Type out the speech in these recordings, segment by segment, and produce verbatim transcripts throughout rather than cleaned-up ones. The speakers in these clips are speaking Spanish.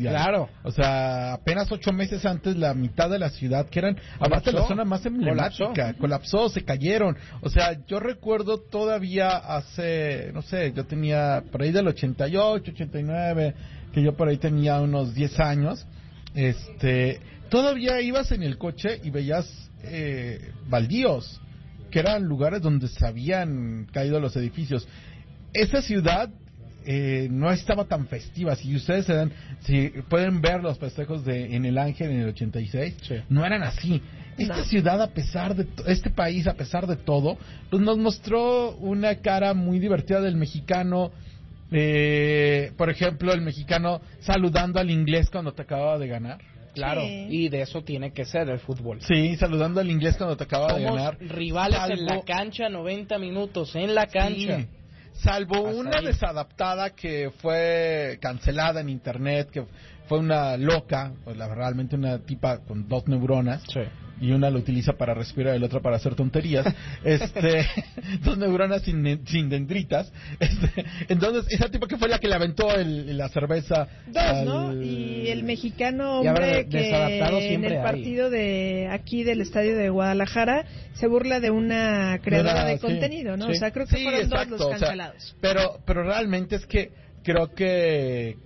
mundial. Claro. O sea, apenas ocho meses antes, la mitad de la ciudad, que eran, aparte la zona más emblemática, colapsó. colapsó, se cayeron. O sea, yo recuerdo todavía hace, no sé, yo tenía por ahí del ochenta y ocho, ochenta y nueve, que yo por ahí tenía unos diez años, este, todavía ibas en el coche y veías eh, baldíos, que eran lugares donde se habían caído los edificios. Esa ciudad eh, no estaba tan festiva. Si ustedes se dan, si pueden ver los festejos de en el Ángel en el ochenta y seis, sí, no eran así. Esta no. ciudad, a pesar de to- este país, a pesar de todo, pues nos mostró una cara muy divertida del mexicano. Eh, por ejemplo, el mexicano saludando al inglés cuando te acababa de ganar. Claro, sí. Y de eso tiene que ser el fútbol. Sí, saludando al inglés cuando te acaba Somos de ganar. Rivales salvo... en la cancha, noventa minutos en la cancha. Sí. Salvo Hasta una ahí. desadaptada que fue cancelada en internet, que fue una loca, pues la, realmente una tipa con dos neuronas. Sí. Y una lo utiliza para respirar y la otra para hacer tonterías. Este, dos neuronas sin, sin dendritas. Este, entonces, esa tipa que fue la que le aventó el, la cerveza. Dos, al... ¿no? Y el mexicano Y hombre habrá que desadaptado en siempre el hay. partido de aquí del estadio de Guadalajara se burla de una creadora Una- de sí, contenido, ¿no? sí. O sea, creo que Sí, fueron exacto, dos los o sea, cancelados. pero, pero realmente es que creo que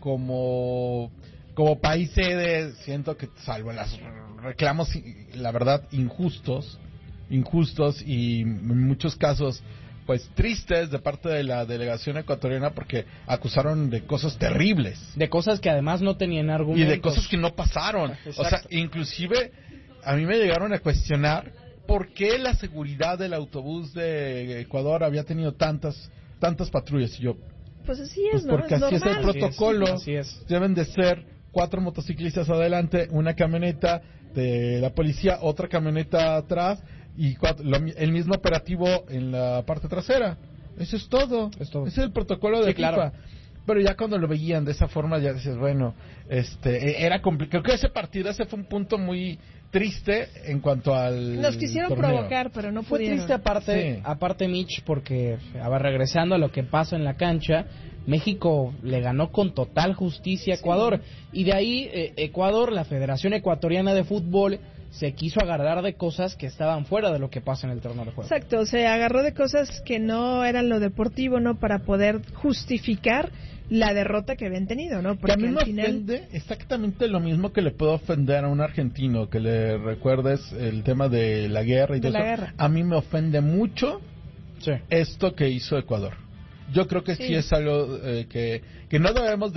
como como país sede siento que salvo los reclamos, la verdad, injustos, injustos y en muchos casos pues tristes de parte de la delegación ecuatoriana porque acusaron de cosas terribles. De cosas que además no tenían argumentos. Y de cosas que no pasaron. Exacto. O sea, inclusive a mí me llegaron a cuestionar por qué la seguridad del autobús de Ecuador había tenido tantas tantas patrullas. Y yo, Pues así es, pues ¿no? porque es así normal. es el protocolo. Así es, así es. Deben de ser cuatro motociclistas adelante, una camioneta de la policía, otra camioneta atrás y cuatro, lo, el mismo operativo en la parte trasera. Eso es todo. Es todo. Ese es el protocolo de Sí, FIFA. claro. Pero ya cuando lo veían de esa forma ya dices, bueno, este, era complicado. Creo que ese partido, ese fue un punto muy triste en cuanto al Nos quisieron torneo. provocar, pero no Fue pudieron. triste aparte, Sí. aparte Mitch, porque, a ver, regresando a lo que pasa en la cancha, México le ganó con total justicia a Ecuador. Sí. Y de ahí, eh, Ecuador, la Federación Ecuatoriana de Fútbol, se quiso agarrar de cosas que estaban fuera de lo que pasa en el torneo de juego. Exacto, se agarró de cosas que no eran lo deportivo, ¿no? Para poder justificar la derrota que habían tenido, ¿no? Porque a mí me final... ofende exactamente lo mismo que le puedo ofender a un argentino, que le recuerdes el tema de la guerra y de todo la eso. guerra. A mí me ofende mucho sí. esto que hizo Ecuador. Yo creo que sí, sí es algo eh, que, que no debemos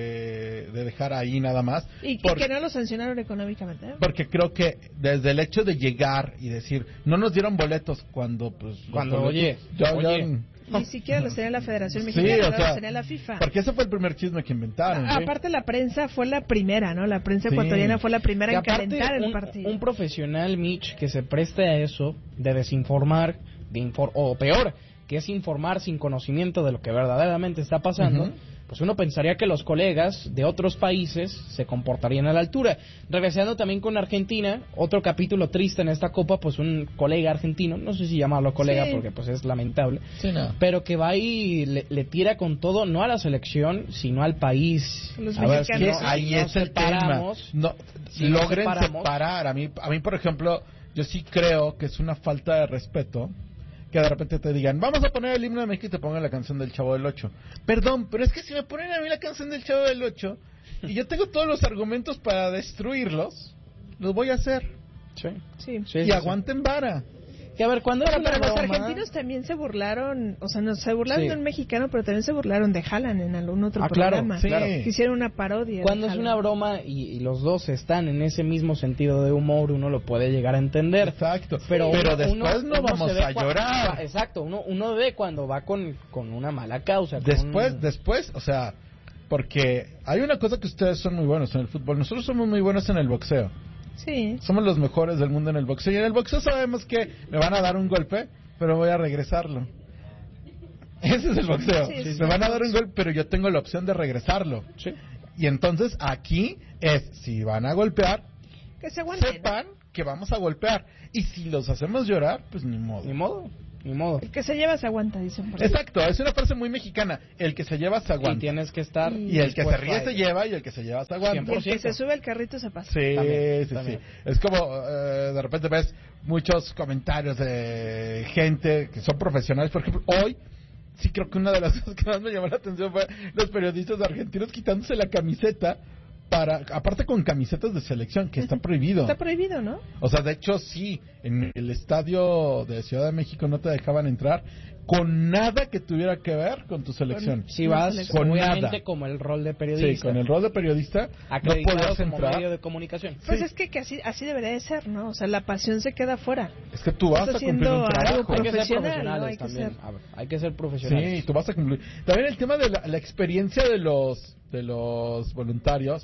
de, de dejar ahí nada más. Y, por, y que no lo sancionaron económicamente. ¿eh? Porque creo que desde el hecho de llegar y decir, no nos dieron boletos cuando, pues... Cuando, oye, ya, oye. Ya, Ni siquiera los tenía la Federación Sí, Mexicana, o sea, los tenía la FIFA. Porque ese fue el primer chisme que inventaron. A- ¿sí? Aparte la prensa fue la primera, ¿no? La prensa Sí. ecuatoriana fue la primera Y en aparte, calentar el un, partido. un profesional, Mitch, que se preste a eso, de desinformar, de infor- o peor, que es informar sin conocimiento de lo que verdaderamente está pasando, uh-huh. pues uno pensaría que los colegas de otros países se comportarían a la altura. Regresando también con Argentina, otro capítulo triste en esta Copa, pues un colega argentino, no sé si llamarlo colega sí. porque pues es lamentable, sí, no. pero que va y le, le tira con todo, no a la selección, sino al país. Los a ver, que no, ahí no es el tema. No, si logren no separar. A mí, a mí, por ejemplo, yo sí creo que es una falta de respeto que de repente te digan, vamos a poner el himno de México y te pongan la canción del Chavo del Ocho. Perdón, pero es que si me ponen a mí la canción del Chavo del Ocho y yo tengo todos los argumentos para destruirlos, los voy a hacer. Sí. Sí. sí y sí, aguanten sí. vara. Que a ver, cuando pero, pero los broma? argentinos también se burlaron, o sea, no se burlaron sí. de un mexicano, pero también se burlaron de Haaland en algún otro ah, programa. Claro, sí. Que hicieron una parodia. Cuando es una broma y, y los dos están en ese mismo sentido de humor, uno lo puede llegar a entender. Exacto. Pero, pero uno, después uno, no uno vamos a cuando, llorar. Exacto, uno, uno ve cuando va con, con una mala causa. Después, con... después, o sea, porque hay una cosa que ustedes son muy buenos en el fútbol. Nosotros somos muy buenos en el boxeo. Sí. Somos los mejores del mundo en el boxeo. Y en el boxeo sabemos que me van a dar un golpe, pero voy a regresarlo. Ese es el boxeo. Sí, sí, me van a dar un golpe, pero yo tengo la opción de regresarlo. Sí. Y entonces aquí es, si van a golpear, que se aguanten, sepan que vamos a golpear. Y si los hacemos llorar, pues ni modo. Ni modo. ni modo. El que se lleva se aguanta, dicen por ahí. Exacto, es una frase muy mexicana. El que se lleva se aguanta. Y tienes que estar... Y, y el que se ríe se lleva y el que se lleva se aguanta. Y el que se sube al carrito se pasa. Sí, también, sí, también. sí. Es como, eh, de repente ves muchos comentarios de gente que son profesionales. Por ejemplo, hoy, sí creo que una de las cosas que más me llamó la atención fue los periodistas argentinos quitándose la camiseta. Para, aparte con camisetas de selección, que está prohibido. Está prohibido, ¿no? O sea, de hecho, sí, en el estadio de Ciudad de México no te dejaban entrar con nada que tuviera que ver con tu selección. Si vas, con obviamente, nada. como el rol de periodista. Sí, con el rol de periodista, no podías como entrar. medio de comunicación. Pues Sí. es que, que así, así debería de ser, ¿no? O sea, la pasión se queda fuera. Es que tú vas Estás a cumplir haciendo un algo trabajo. Hay que ser profesional, profesionales ¿no? Hay que también. ser. A ver, hay que ser profesionales. Sí, tú vas a cumplir. También el tema de la, la experiencia de los de los voluntarios.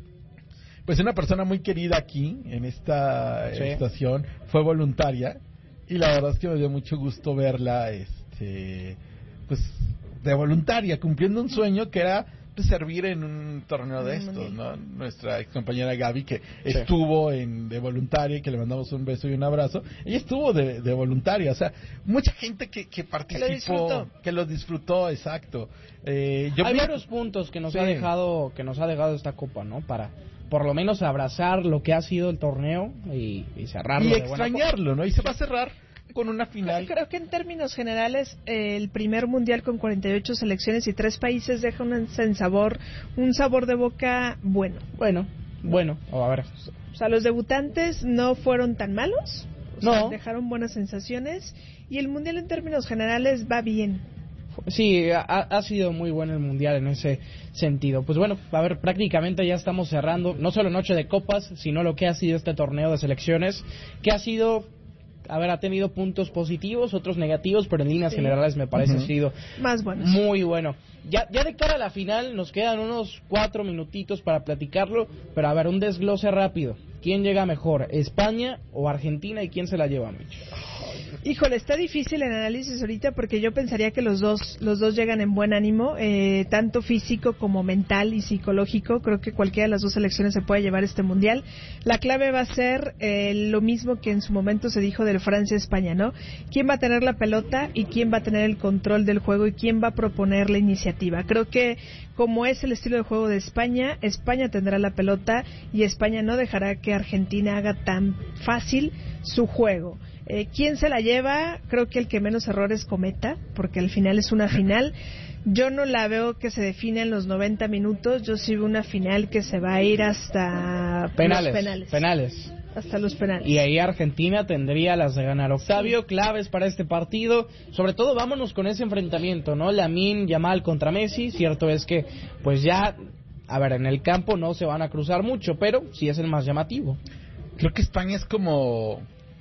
Pues una persona muy querida aquí, en esta Sí. estación, fue voluntaria. Y la verdad es que me dio mucho gusto verla, este, pues, de voluntaria, cumpliendo un sueño que era pues, servir en un torneo de estos, ¿no? Nuestra ex compañera Gaby, que Sí. estuvo en, de voluntaria y que le mandamos un beso y un abrazo. Ella estuvo de, de voluntaria, o sea, mucha gente que, que participó, Que lo disfrutó. que lo disfrutó, exacto. Eh, yo Hay vi- varios puntos que nos Sí. ha dejado que nos ha dejado esta copa, ¿no? Para por lo menos abrazar lo que ha sido el torneo y, y cerrarlo y de buena extrañarlo, ¿no? Y se va a cerrar con una final. Creo que en términos generales eh, el primer mundial con cuarenta y ocho selecciones y tres países deja un sabor, un sabor de boca bueno. forma. Bueno, bueno, o a ver. O sea, los debutantes no fueron tan malos, o sea, No. dejaron buenas sensaciones y el mundial en términos generales va bien. Sí, ha, ha sido muy bueno el mundial en ese sentido. Pues bueno, a ver, prácticamente ya estamos cerrando, no solo Noche de Copas, sino lo que ha sido este torneo de selecciones, que ha sido, a ver, ha tenido puntos positivos, otros negativos, pero en líneas Sí. generales me parece Uh-huh. ha sido Más buenos. muy bueno. Ya, ya de cara a la final nos quedan unos cuatro minutitos para platicarlo, pero a ver, un desglose rápido. ¿Quién llega mejor, España o Argentina, y quién se la lleva, Mitch? Híjole, está difícil el análisis ahorita porque yo pensaría que los dos los dos llegan en buen ánimo, eh, tanto físico como mental y psicológico. Creo que cualquiera de las dos selecciones se puede llevar este mundial. La clave va a ser eh, lo mismo que en su momento se dijo del Francia-España, ¿no? ¿Quién va a tener la pelota y quién va a tener el control del juego y quién va a proponer la iniciativa? Creo que como es el estilo de juego de España, España tendrá la pelota y España no dejará que Argentina haga tan fácil su juego. Eh, ¿Quién se la lleva? Creo que el que menos errores cometa, porque al final es una final. Yo no la veo que se define en los noventa minutos. Yo sí veo una final que se va a ir hasta Penales, los penales. penales. Hasta los penales. Y ahí Argentina tendría las de ganar. Octavio, claves para este partido. Sobre todo vámonos con ese enfrentamiento, ¿no? Lamine Yamal contra Messi. Cierto es que, pues ya, a ver, en el campo no se van a cruzar mucho, pero sí es el más llamativo. Creo que España es como...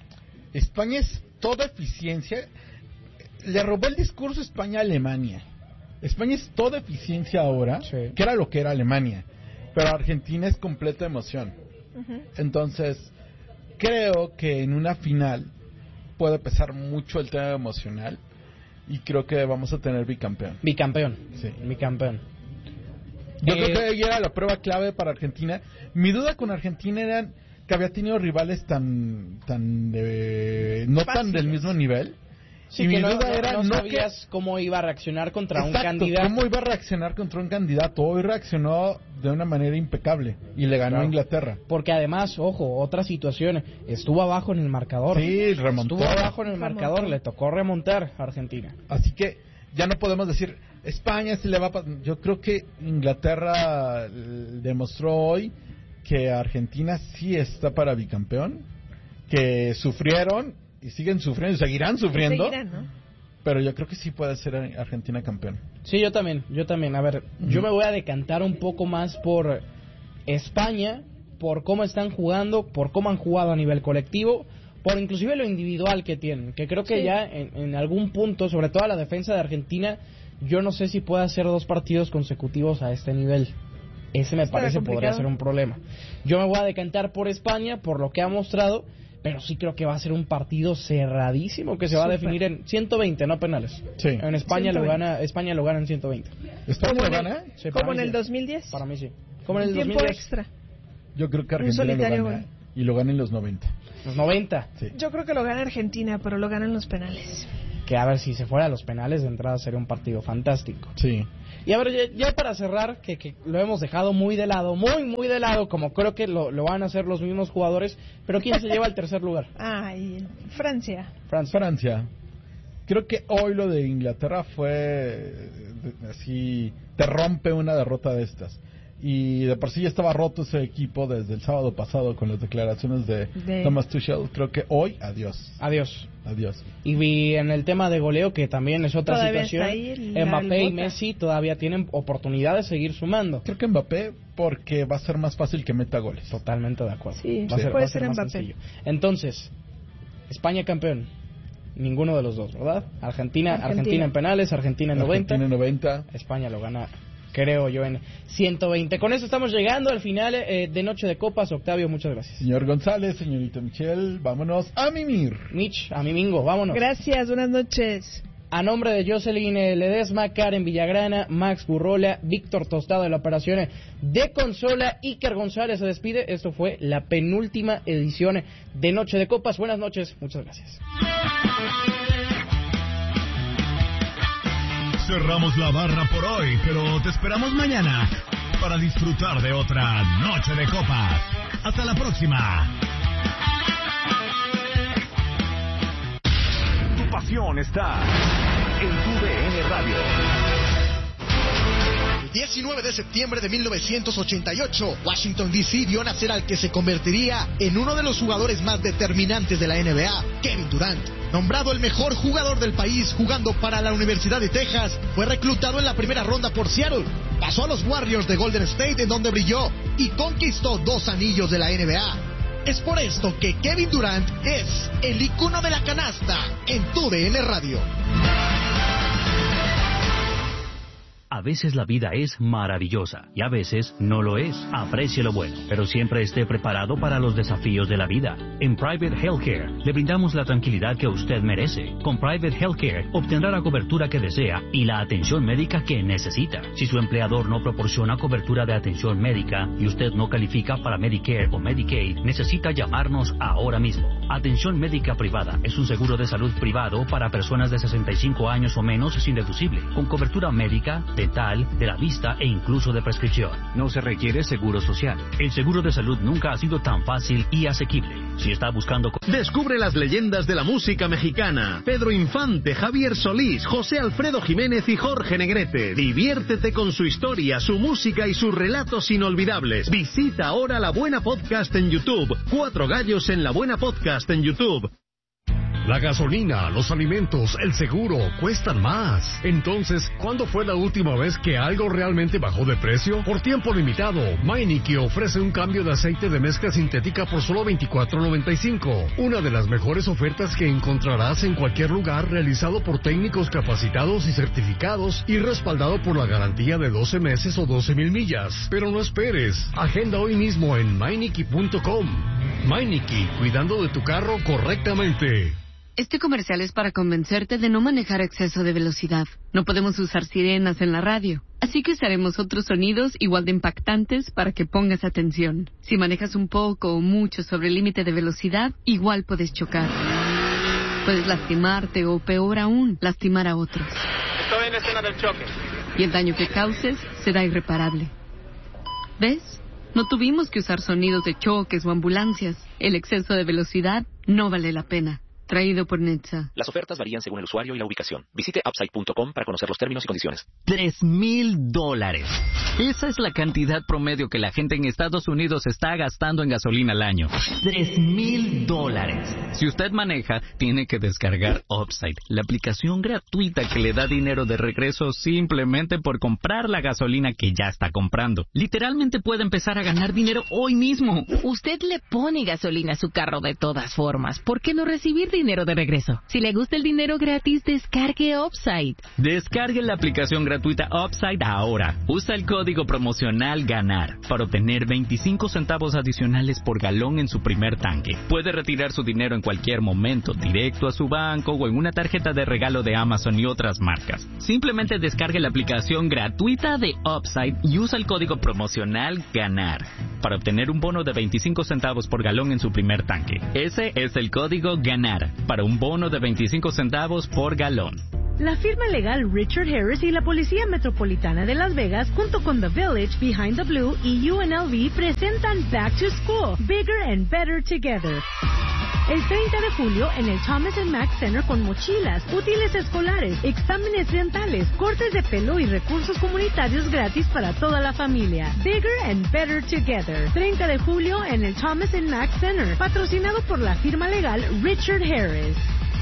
España es toda eficiencia. Le robó el discurso España a Alemania. España es toda eficiencia ahora, Sí. que era lo que era Alemania. Pero Argentina es completa emoción. Uh-huh. Entonces, creo que en una final puede pesar mucho el tema emocional. Y creo que vamos a tener bicampeón. Bicampeón. Sí. Bicampeón. Yo Eh, creo que ahí era la prueba clave para Argentina. Mi duda con Argentina era que había tenido rivales tan tan de, no tan Fáciles. del mismo nivel. Sí, y que mi no, duda no- era no no sabías que, cómo iba a reaccionar contra un exacto, candidato. cómo iba a reaccionar contra un candidato. Hoy reaccionó de una manera impecable y le ganó Claro. a Inglaterra. Porque además, ojo, otra situación, estuvo abajo en el marcador. Sí, remontó. Estuvo abajo en el Remontó. marcador, le tocó remontar a Argentina. Así que ya no podemos decir España se le va a pas-". Yo creo que Inglaterra eh, demostró hoy que Argentina sí está para bicampeón, que sufrieron y siguen sufriendo y seguirán sufriendo, Seguirán, ¿no? pero yo creo que sí puede ser Argentina campeón. Sí, yo también, yo también. A ver, Ujú. yo me voy a decantar un poco más por España, por cómo están jugando, por cómo han jugado a nivel colectivo, por inclusive lo individual que tienen, que creo que Sí. ya en, en algún punto, sobre todo a la defensa de Argentina, yo no sé si puede hacer dos partidos consecutivos a este nivel. Ese me Está parece complicado. podría ser un problema. Yo me voy a decantar por España, por lo que ha mostrado, pero sí creo que va a ser un partido cerradísimo que se va a Súper. definir en ciento veinte, no penales. Sí. En España lo ciento veinte. gana, España lo gana en ciento veinte. ¿España Como lo en el- gana? Sí, para Como en mí el sí. dos mil diez. Para mí sí. Como en el Tiempo dos mil diez. extra. Yo creo que Un Argentina lo solitario gana gol. y lo gana en los noventa. Los noventa. Sí. Yo creo que lo gana Argentina, pero lo ganan los penales. que a ver, si se fuera a los penales de entrada sería un partido fantástico. Sí. Y a ver, ya, ya para cerrar, que, que lo hemos dejado muy de lado, muy, muy de lado, como creo que lo, lo van a hacer los mismos jugadores, pero ¿quién se lleva el tercer lugar? Ay, Francia. Francia. Francia. Creo que hoy lo de Inglaterra fue así, te rompe una derrota de estas. Y de por sí ya estaba roto ese equipo desde el sábado pasado con las declaraciones de, de... Thomas Tuchel. Creo que hoy, adiós. Adiós. Adiós. Y vi en el tema de goleo, que también es otra todavía situación, Mbappé y Messi todavía tienen oportunidad de seguir sumando. Creo que Mbappé, porque va a ser más fácil que meta goles. Totalmente de acuerdo. Sí, va a sí. ser, puede va a ser ser más Mbappé. Sencillo. Entonces, España campeón. Ninguno de los dos, ¿verdad? Argentina, Argentina, Argentina en penales, Argentina en noventa. Argentina en noventa. España lo gana, creo yo, en ciento veinte. Con eso estamos llegando al final eh, de Noche de Copas. Octavio, muchas gracias. Señor González, señorita Michelle, vámonos a mimir. Mitch, a Mimingo, vámonos. Gracias, buenas noches. A nombre de Jocelyn Ledesma, Karen Villagrana, Max Burrola, Víctor Tostado de la operación de consola, Iker González se despide. Esto fue la penúltima edición de Noche de Copas. Buenas noches, muchas gracias. Cerramos la barra por hoy, pero te esperamos mañana para disfrutar de otra Noche de Copas. Hasta la próxima. Tu pasión está en tu D N Radio. El diecinueve de septiembre de mil novecientos ochenta y ocho, Washington D C vio nacer al que se convertiría en uno de los jugadores más determinantes de la N B A, Kevin Durant. Nombrado el mejor jugador del país jugando para la Universidad de Texas, fue reclutado en la primera ronda por Seattle. Pasó a los Warriors de Golden State, en donde brilló y conquistó dos anillos de la N B A. Es por esto que Kevin Durant es el icono de la canasta en tu D N Radio. A veces la vida es maravillosa y a veces no lo es. Aprecie lo bueno, pero siempre esté preparado para los desafíos de la vida. En Private Healthcare le brindamos la tranquilidad que usted merece. Con Private Healthcare obtendrá la cobertura que desea y la atención médica que necesita. Si su empleador no proporciona cobertura de atención médica y usted no califica para Medicare o Medicaid, necesita llamarnos ahora mismo. Atención médica privada es un seguro de salud privado para personas de sesenta y cinco años o menos sin deducible, con cobertura médica, dental, de la vista e incluso de prescripción. No se requiere seguro social. El seguro de salud nunca ha sido tan fácil y asequible. Si está buscando... Descubre las leyendas de la música mexicana. Pedro Infante, Javier Solís, José Alfredo Jiménez y Jorge Negrete. Diviértete con su historia, su música y sus relatos inolvidables. Visita ahora La Buena Podcast en YouTube. Cuatro gallos en La Buena Podcast en YouTube. La gasolina, los alimentos, el seguro, cuestan más. Entonces, ¿cuándo fue la última vez que algo realmente bajó de precio? Por tiempo limitado, Meineke ofrece un cambio de aceite de mezcla sintética por solo veinticuatro noventa y cinco. Una de las mejores ofertas que encontrarás en cualquier lugar, realizado por técnicos capacitados y certificados y respaldado por la garantía de doce meses o doce mil millas. Pero no esperes, agenda hoy mismo en Meineke punto com. Meineke, cuidando de tu carro correctamente. Este comercial es para convencerte de no manejar a exceso de velocidad. No podemos usar sirenas en la radio, así que usaremos otros sonidos igual de impactantes para que pongas atención. Si manejas un poco o mucho sobre el límite de velocidad, igual puedes chocar. Puedes lastimarte o, peor aún, lastimar a otros. Estoy en la escena del choque. Y el daño que causes será irreparable. ¿Ves? No tuvimos que usar sonidos de choques o ambulancias. El exceso de velocidad no vale la pena. Traído por Netza. Las ofertas varían según el usuario y la ubicación. Visite upside punto com para conocer los términos y condiciones. Tres mil dólares. Esa es la cantidad promedio que la gente en Estados Unidos está gastando en gasolina al año. Tres mil dólares. Si usted maneja, tiene que descargar Upside, la aplicación gratuita que le da dinero de regreso simplemente por comprar la gasolina que ya está comprando. Literalmente puede empezar a ganar dinero hoy mismo. Usted le pone gasolina a su carro de todas formas. ¿Por qué no recibir dinero de regreso? Si le gusta el dinero gratis, descargue Upside. Descargue la aplicación gratuita Upside ahora. Usa el código promocional GANAR para obtener veinticinco centavos adicionales por galón en su primer tanque. Puede retirar su dinero en cualquier momento, directo a su banco o en una tarjeta de regalo de Amazon y otras marcas. Simplemente descargue la aplicación gratuita de Upside y usa el código promocional GANAR para obtener un bono de veinticinco centavos por galón en su primer tanque. Ese es el código GANAR. Solar para un bono de veinticinco centavos por galón. La firma legal Richard Harris y la Policía Metropolitana de Las Vegas, junto con The Village, Behind the Blue y U N L V, presentan Back to School, Bigger and Better Together. El treinta de julio en el Thomas and Mack Center con mochilas, útiles escolares, exámenes dentales, cortes de pelo y recursos comunitarios gratis para toda la familia. Bigger and Better Together. treinta de julio en el Thomas and Mack Center, patrocinado por la firma legal Richard Harris.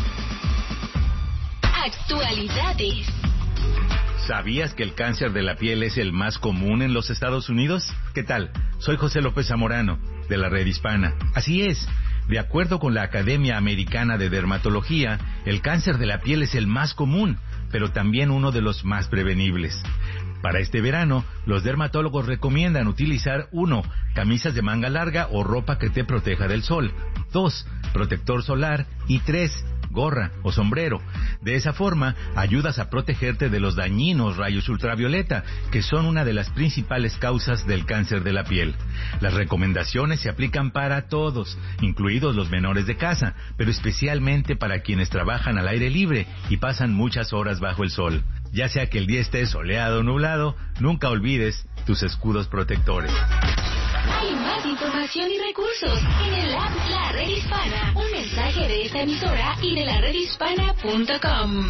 Actualidades. ¿Sabías que el cáncer de la piel es el más común en los Estados Unidos? ¿Qué tal? Soy José López Zamorano, de la Red Hispana. Así es. De acuerdo con la Academia Americana de Dermatología, el cáncer de la piel es el más común, pero también uno de los más prevenibles. Para este verano, los dermatólogos recomiendan utilizar uno, camisas de manga larga o ropa que te proteja del sol. dos, protector solar. Y tres, gorra o sombrero. De esa forma, ayudas a protegerte de los dañinos rayos ultravioleta, que son una de las principales causas del cáncer de la piel. Las recomendaciones se aplican para todos, incluidos los menores de casa, pero especialmente para quienes trabajan al aire libre y pasan muchas horas bajo el sol. Ya sea que el día esté soleado o nublado, nunca olvides tus escudos protectores. Hay más información y recursos en el app La Red Hispana. Un mensaje de esta emisora y de la red hispana punto com.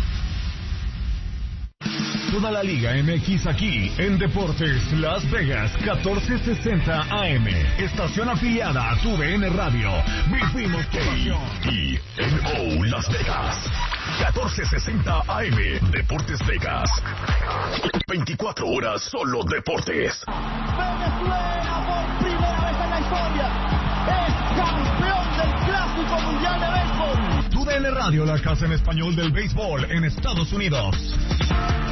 Toda la Liga M X aquí en Deportes Las Vegas catorce sesenta A M. Estación afiliada a tu D N Radio. Vivimos tu pasión. Y N O Las Vegas. catorce sesenta A M. Deportes Vegas. veinticuatro horas solo deportes. Venezuela por primera vez en la historia es campeón del Clásico Mundial de Béisbol. Tu D N Radio, la casa en español del béisbol en Estados Unidos.